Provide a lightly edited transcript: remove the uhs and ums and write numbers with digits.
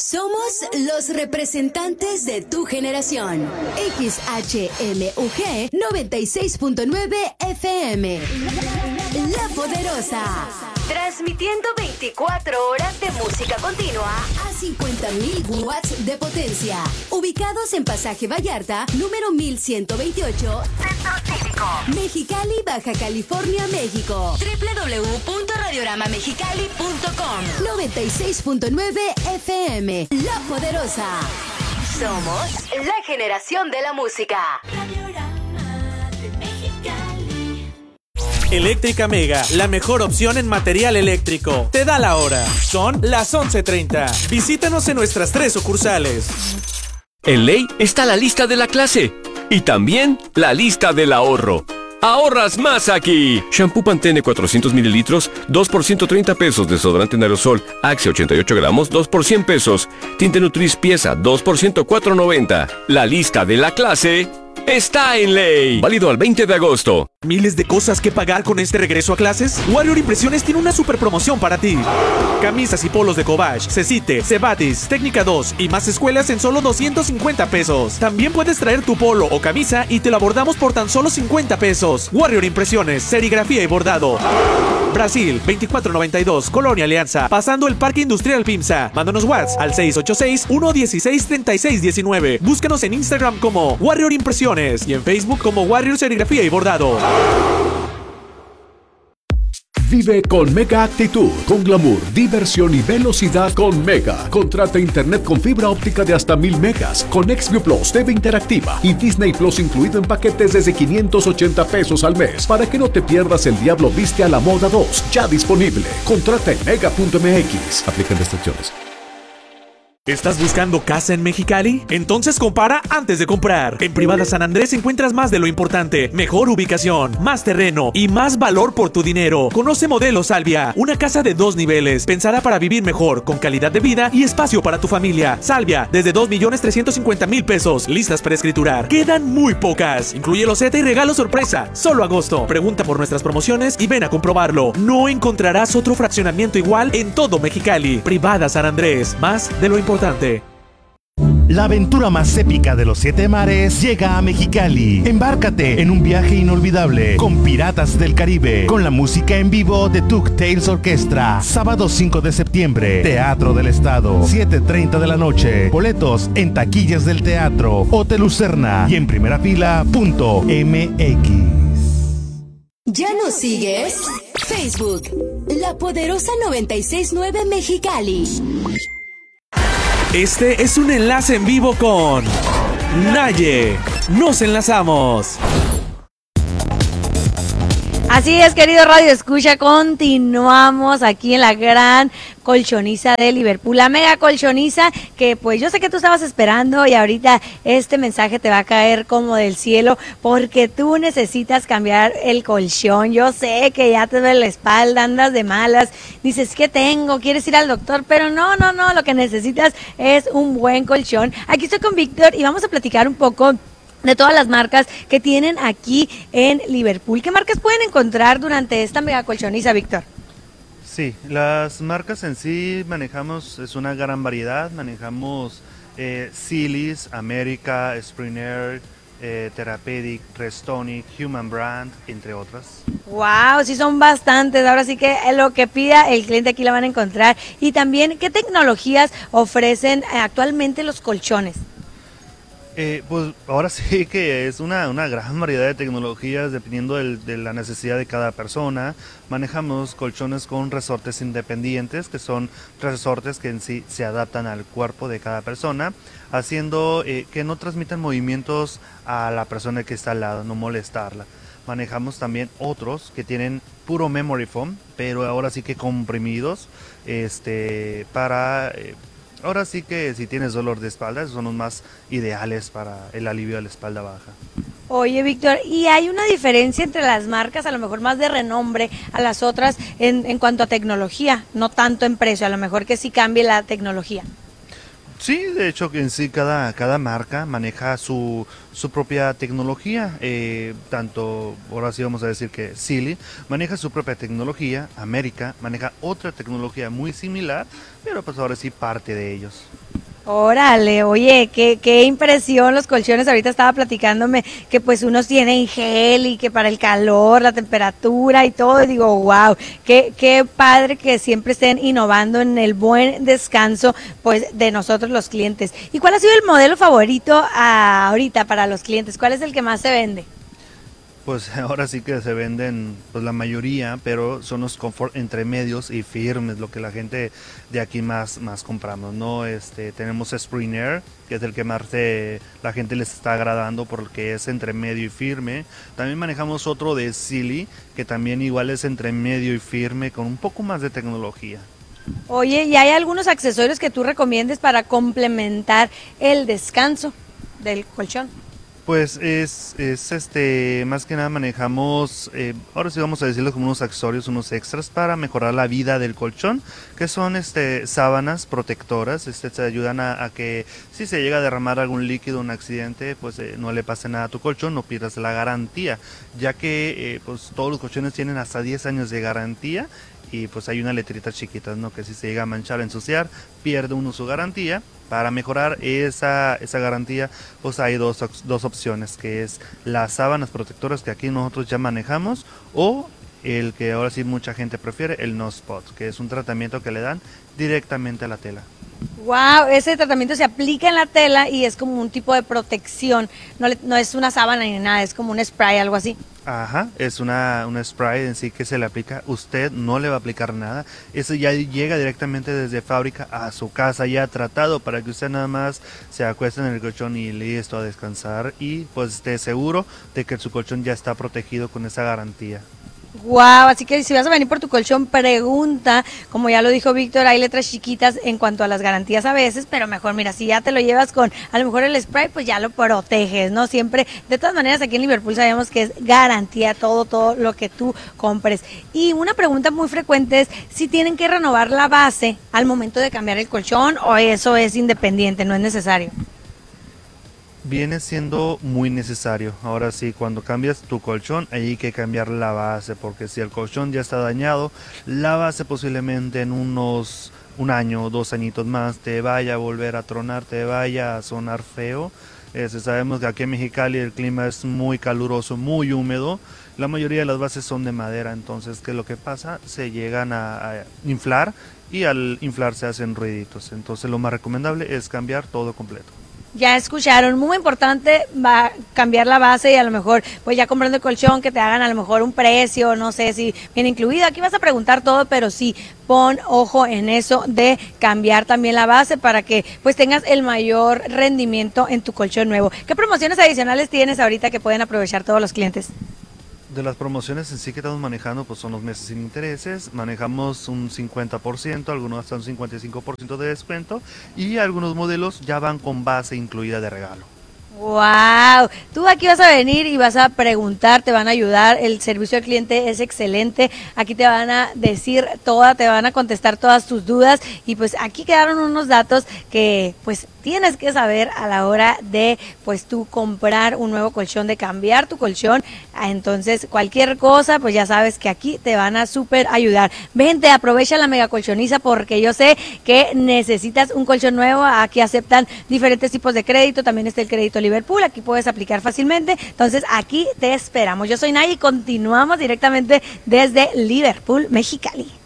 Somos los representantes de tu generación. XHMUG 96.9 FM. La Poderosa. Transmitiendo 24 horas de música continua a 50.000 watts de potencia. Ubicados en Pasaje Vallarta, número 1128, Centro Cívico, Mexicali, Baja California, México. www.radioramamexicali.com. 96.9 FM. La Poderosa. Somos la generación de la música. Eléctrica Mega, la mejor opción en material eléctrico. Te da la hora. Son las 11:30. Visítanos en nuestras 3 sucursales. En Ley está la lista de la clase y también la lista del ahorro. ¡Ahorras más aquí! Shampoo Pantene 400 mililitros, 2 por 130 pesos. Desodorante en aerosol Axe 88 gramos, 2 por 100 pesos. Tinte Nutris pieza, 2 por 104.90. La lista de la clase está en Ley. Válido al 20 de agosto. ¿Miles de cosas que pagar con este regreso a clases? Warrior Impresiones tiene una super promoción para ti. Camisas y polos de Cobach, Cecite, Cebatis, Técnica 2 y más escuelas en solo 250 pesos. También puedes traer tu polo o camisa y te lo bordamos por tan solo 50 pesos. Warrior Impresiones, serigrafía y bordado. Brasil, 2492, Colonia Alianza, pasando el Parque Industrial Pimsa. Mándanos WhatsApp al 686-116-3619. Búscanos en Instagram como Warrior Impresiones y en Facebook como Warrior Serigrafía y Bordado. Vive con Mega Actitud, con glamour, diversión y velocidad con Mega. Contrata internet con fibra óptica de hasta 1000 megas, con Xview Plus, TV interactiva y Disney Plus incluido en paquetes desde 580 pesos al mes. Para que no te pierdas El Diablo Viste a la Moda 2, ya disponible. Contrata en mega.mx. Aplican restricciones. ¿Estás buscando casa en Mexicali? Entonces compara antes de comprar. En Privada San Andrés encuentras más de lo importante. Mejor ubicación, más terreno y más valor por tu dinero. Conoce Modelo Salvia, una casa de 2 niveles, pensada para vivir mejor, con calidad de vida y espacio para tu familia. Salvia, desde 2.350.000 pesos, listas para escriturar. Quedan muy pocas. Incluye loseta y regalo sorpresa. Solo agosto. Pregunta por nuestras promociones y ven a comprobarlo. No encontrarás otro fraccionamiento igual en todo Mexicali. Privada San Andrés, más de lo importante. La aventura más épica de los 7 mares llega a Mexicali. Embárcate en un viaje inolvidable con Piratas del Caribe, con la música en vivo de Tuk Tales Orquestra. Sábado 5 de septiembre, Teatro del Estado, 7:30 de la noche. Boletos en taquillas del teatro, Hotel Lucerna y en primerafila.mx. ¿Ya nos sigues? Facebook, La Poderosa 96.9 Mexicali. Este es un enlace en vivo con Naye. Nos enlazamos. Así es, querido Radio Escucha, continuamos aquí en la gran colchoniza de Liverpool, la mega colchoniza que pues yo sé que tú estabas esperando y ahorita este mensaje te va a caer como del cielo porque tú necesitas cambiar el colchón. Yo sé que ya te duele la espalda, andas de malas, dices ¿qué tengo? ¿Quieres ir al doctor? Pero no, lo que necesitas es un buen colchón. Aquí estoy con Víctor y vamos a platicar un poco de todas las marcas que tienen aquí en Liverpool. ¿Qué marcas pueden encontrar durante esta mega colchoniza, Víctor? Sí, las marcas en sí manejamos, es una gran variedad, manejamos Sealy's, America, Springer, Therapeutic, Restonic, Human Brand, entre otras. Wow, sí son bastantes, ahora sí que lo que pida el cliente aquí lo van a encontrar. Y también, ¿qué tecnologías ofrecen actualmente los colchones? Pues ahora sí que es una gran variedad de tecnologías dependiendo de la necesidad de cada persona. Manejamos colchones con resortes independientes, que son resortes que en sí se adaptan al cuerpo de cada persona, haciendo que no transmitan movimientos a la persona que está al lado, no molestarla. Manejamos también otros que tienen puro memory foam, pero ahora sí que comprimidos, para... ahora sí que si tienes dolor de espalda, esos son los más ideales para el alivio de la espalda baja. Oye, Víctor, ¿y hay una diferencia entre las marcas, a lo mejor más de renombre, a las otras en cuanto a tecnología? No tanto en precio, a lo mejor que sí cambie la tecnología. Sí, de hecho que en sí cada marca maneja su propia tecnología, tanto, ahora sí vamos a decir que Sealy maneja su propia tecnología, América maneja otra tecnología muy similar, pero pues ahora sí parte de ellos. Órale, oye, qué impresión los colchones. Ahorita estaba platicándome que pues unos tienen gel y que para el calor, la temperatura y todo. Y digo, wow, qué padre que siempre estén innovando en el buen descanso pues de nosotros los clientes. ¿Y cuál ha sido el modelo favorito ahorita para los clientes? ¿Cuál es el que más se vende? Pues ahora sí que se venden pues la mayoría, pero son los confort entre medios y firmes, lo que la gente de aquí más compramos, ¿no? Tenemos Spring Air, que es el que más la gente les está agradando porque es entre medio y firme. También manejamos otro de Silly, que también igual es entre medio y firme, con un poco más de tecnología. Oye, ¿y hay algunos accesorios que tú recomiendes para complementar el descanso del colchón? Pues es más que nada manejamos, ahora sí vamos a decirlo como unos accesorios, unos extras para mejorar la vida del colchón, que son sábanas protectoras, te ayudan a que si se llega a derramar algún líquido, un accidente, pues no le pase nada a tu colchón, no pierdas la garantía, ya que pues todos los colchones tienen hasta 10 años de garantía. Y pues hay una letrita chiquita, ¿no? Que si se llega a manchar o ensuciar, pierde uno su garantía. Para mejorar esa garantía, pues hay dos opciones, que es las sábanas protectoras que aquí nosotros ya manejamos, o el que ahora sí mucha gente prefiere, el No Spot, que es un tratamiento que le dan directamente a la tela. Wow, ese tratamiento se aplica en la tela y es como un tipo de protección, no es una sábana ni nada, es como un spray, algo así. Ajá, es una spray en sí que se le aplica, usted no le va a aplicar nada, eso ya llega directamente desde fábrica a su casa ya tratado para que usted nada más se acueste en el colchón y listo a descansar y pues esté seguro de que su colchón ya está protegido con esa garantía. Wow, así que si vas a venir por tu colchón, pregunta, como ya lo dijo Víctor, hay letras chiquitas en cuanto a las garantías a veces, pero mejor, mira, si ya te lo llevas con a lo mejor el spray, pues ya lo proteges, ¿no? Siempre, de todas maneras, aquí en Liverpool sabemos que es garantía todo lo que tú compres. Y una pregunta muy frecuente es si tienen que renovar la base al momento de cambiar el colchón o eso es independiente, no es necesario. Viene siendo muy necesario. Ahora sí, cuando cambias tu colchón, hay que cambiar la base, porque si el colchón ya está dañado, la base posiblemente en un año o 2 añitos más te vaya a volver a tronar, te vaya a sonar feo. Sabemos que aquí en Mexicali el clima es muy caluroso, muy húmedo. La mayoría de las bases son de madera, entonces ¿qué es lo que pasa? Se llegan a inflar y al inflar se hacen ruiditos. Entonces lo más recomendable es cambiar todo completo. Ya escucharon, muy importante va a cambiar la base y a lo mejor pues ya comprando el colchón que te hagan a lo mejor un precio, no sé si viene incluido, aquí vas a preguntar todo, pero sí, pon ojo en eso de cambiar también la base para que pues tengas el mayor rendimiento en tu colchón nuevo. ¿Qué promociones adicionales tienes ahorita que pueden aprovechar todos los clientes? De las promociones en sí que estamos manejando, pues son los meses sin intereses, manejamos un 50%, algunos hasta un 55% de descuento y algunos modelos ya van con base incluida de regalo. Wow, tú aquí vas a venir y vas a preguntar, te van a ayudar, el servicio al cliente es excelente, aquí te van a decir te van a contestar todas tus dudas y pues aquí quedaron unos datos que pues tienes que saber a la hora de pues tú comprar un nuevo colchón, de cambiar tu colchón. Entonces cualquier cosa pues ya sabes que aquí te van a súper ayudar. Vente, aprovecha la mega colchoniza porque yo sé que necesitas un colchón nuevo. Aquí aceptan diferentes tipos de crédito, también está el crédito Liverpool, aquí puedes aplicar fácilmente. Entonces aquí te esperamos. Yo soy Nay y continuamos directamente desde Liverpool, Mexicali.